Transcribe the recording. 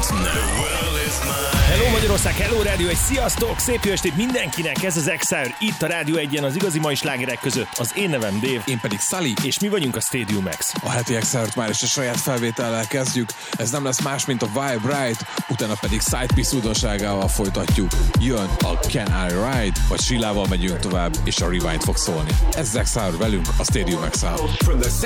Hello Magyarország, hello Rádió 1, sziasztok! Szép jó estét mindenkinek, ez az Exile, itt a Rádió 1-en az igazi mai slágerek között. Az én nevem Dave. Én pedig Sully. És mi vagyunk a Stadium X. A heti Exile-t már is a saját felvétellel kezdjük. Ez nem lesz más, mint a Vibe Ride, utána pedig Sidepiece újdonságával folytatjuk. Jön a Can I Ride, vagy Sillával megyünk tovább, és a Rewind fog szólni. Ez az Exile velünk, a Stadium Exile.